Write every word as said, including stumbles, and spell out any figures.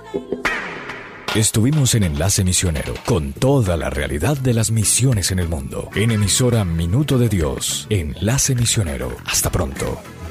Estuvimos en Enlace Misionero con toda la realidad de las misiones en el mundo. En emisora Minuto de Dios, Enlace Misionero. Hasta pronto.